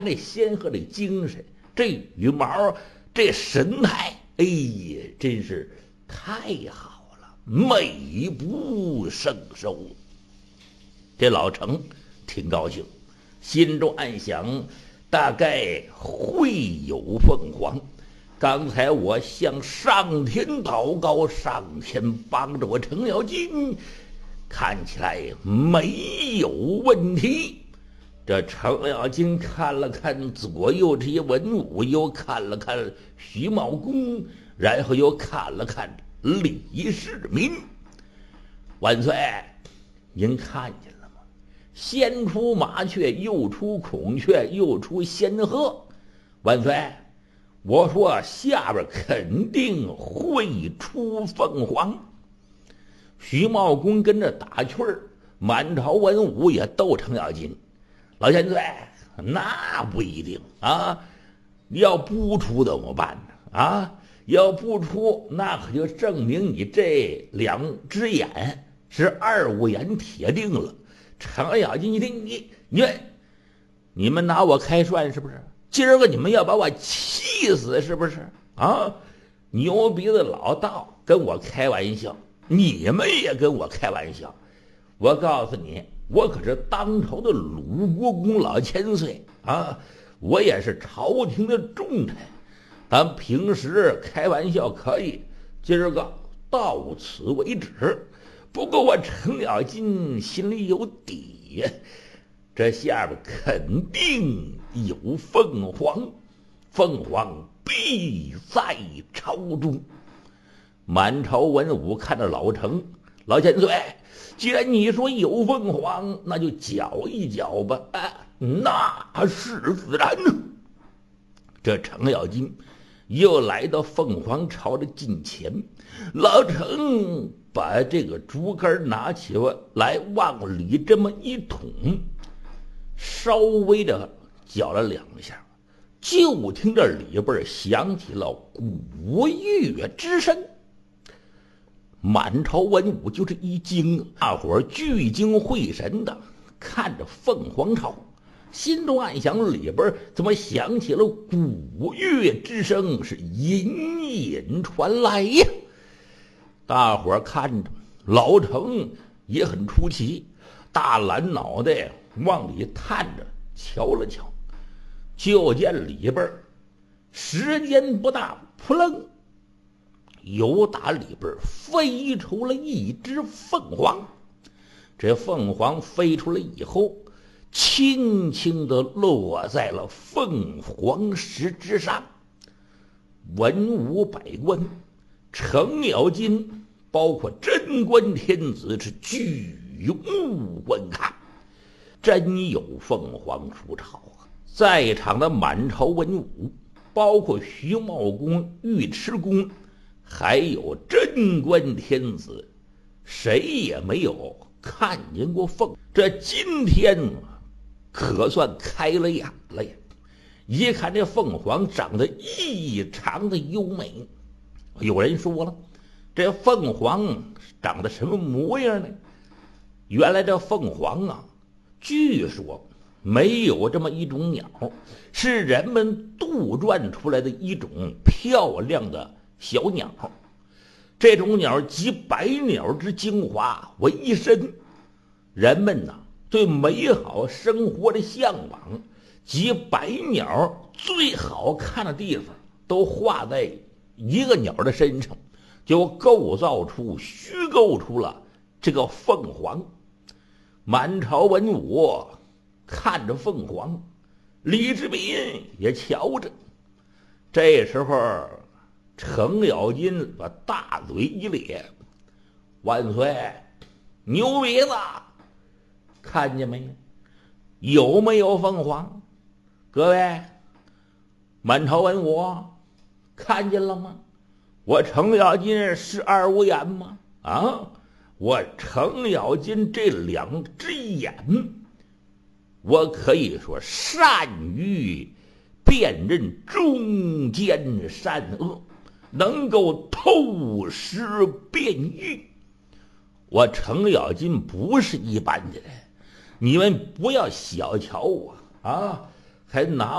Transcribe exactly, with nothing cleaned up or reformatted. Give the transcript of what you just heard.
那仙鹤的精神，这羽毛，这神态，哎呀，真是太好了，美不胜收。这老程挺高兴，心中暗想，大概会有凤凰。刚才我向上天祷告，上天帮着我程咬金，看起来没有问题。这程咬金看了看左右这些文武，又看了看徐茂公，然后又看了看李世民。万岁，您看见了吗？先出麻雀，又出孔雀，又出仙鹤。万岁，我说下边肯定会出凤凰。徐茂公跟着打趣儿，满朝文武也斗程咬金。老千岁，那不一定啊！要不出怎么办呢？啊，要不出，那可就证明你这两只眼是二五眼铁定了。程咬金一听，你你们你们拿我开涮是不是？今儿个你们要把我气死是不是？啊，牛鼻子老道跟我开玩笑，你们也跟我开玩笑。我告诉你，我可是当朝的鲁国公老千岁啊，我也是朝廷的重臣。咱平时开玩笑可以，今儿个到此为止。不过我程咬金心里有底，这下边肯定有凤凰，凤凰必在朝中。满朝文武看着老程，老千岁，既然你说有凤凰，那就搅一搅吧。啊，那是自然。这程咬金又来到凤凰巢的近前，老程把这个竹竿拿起来，往里这么一捅，稍微的搅了两下，就听这里边响起了鼓乐之声。满朝文武就是一惊，大伙儿聚精会神的看着凤凰巢，心中暗想，里边怎么响起了鼓乐之声，是隐隐传来呀。大伙儿看着老程也很出奇，大蓝脑袋往里探着瞧了瞧，就见里边时间不大，扑棱，由打里边飞出了一只凤凰。这凤凰飞出来以后，轻轻地落在了凤凰石之上。文武百官，程咬金，包括贞观天子，是举目观看，真有凤凰出巢啊！在场的满朝文武，包括徐茂公、尉迟恭，还有贞观天子，谁也没有看见过凤。这今天可算开了眼了呀！一看这凤凰长得异常的优美。有人说了，这凤凰长得什么模样呢？原来这凤凰啊，据说没有这么一种鸟，是人们杜撰出来的一种漂亮的小鸟。这种鸟集百鸟之精华为一身，人们呐、啊、对美好生活的向往，集百鸟最好看的地方都画在一个鸟的身上，就构造出虚构出了这个凤凰。满朝文武看着凤凰，李世民也瞧着。这时候程咬金把大嘴一咧，万岁，牛鼻子，看见没？有没有凤凰？各位满朝文武看见了吗？我程咬金是二五眼吗？啊，我程咬金这两只眼，我可以说善于辨认忠奸善恶，能够透视辨喻。我程咬金不是一般的人，你们不要小瞧我啊！ 还拿